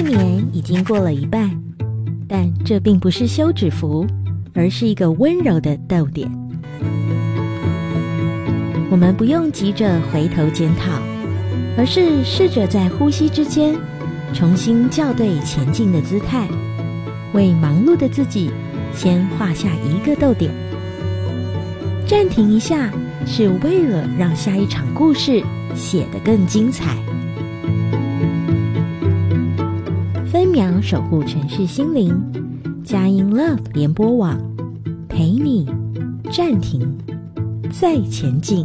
年已经过了一半，但这并不是休止符，而是一个温柔的逗点。我们不用急着回头检讨，而是试着在呼吸之间重新校对前进的姿态，为忙碌的自己先画下一个逗点。暂停一下，是为了让下一场故事写得更精彩。分秒守护城市心灵，佳音 Love 联播网，陪你暂停再前进。